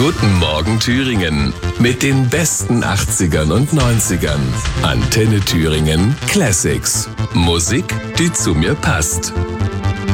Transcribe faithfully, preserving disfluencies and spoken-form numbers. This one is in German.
Guten Morgen Thüringen mit den besten achtzigern und neunzigern. Antenne Thüringen Classics. Musik, die zu mir passt.